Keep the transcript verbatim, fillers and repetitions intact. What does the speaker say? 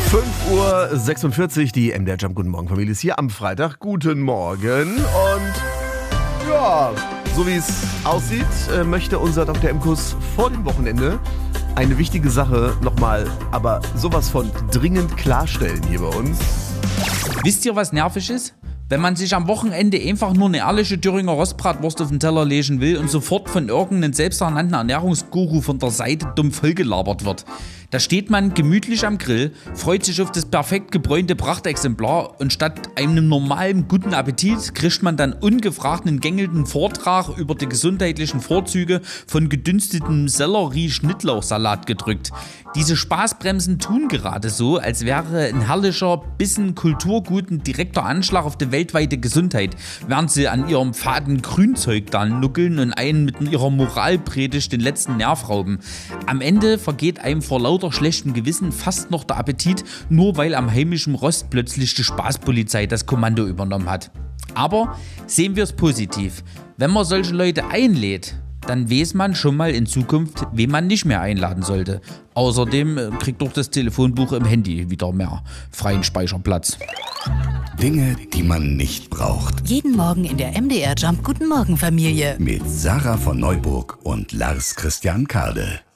fünf Uhr sechsundvierzig, die M D R Jump Guten Morgen Familie ist hier am Freitag. Guten Morgen und ja, so wie es aussieht, möchte unser Doktor Emkus vor dem Wochenende eine wichtige Sache nochmal, aber sowas von dringend klarstellen hier bei uns. Wisst ihr, was nervig ist? Wenn man sich am Wochenende einfach nur eine ehrliche Thüringer Rostbratwurst auf den Teller legen will und sofort von irgendeinem selbsternannten Ernährungsguru von der Seite dumm vollgelabert wird. Da steht man gemütlich am Grill, freut sich auf das perfekt gebräunte Prachtexemplar und statt einem normalen guten Appetit kriegt man dann ungefragt einen gängelnden Vortrag über die gesundheitlichen Vorzüge von gedünstetem Sellerie-Schnittlauchsalat gedrückt. Diese Spaßbremsen tun gerade so, als wäre ein herrlicher Bissen Kulturgut ein direkter Anschlag auf die weltweite Gesundheit, während sie an ihrem faden Grünzeug da nuckeln und einen mit ihrer Moralpredigt den letzten Nerv rauben. Am Ende vergeht einem vor lauter schlechten Gewissen fast noch der Appetit, nur weil am heimischen Rost plötzlich die Spaßpolizei das Kommando übernommen hat. Aber sehen wir es positiv. Wenn man solche Leute einlädt, dann weiß man schon mal in Zukunft, wen man nicht mehr einladen sollte. Außerdem kriegt doch das Telefonbuch im Handy wieder mehr freien Speicherplatz. Dinge, die man nicht braucht. Jeden Morgen in der M D R Jump Guten Morgen Familie. Mit Sarah von Neuburg und Lars Christian Kade.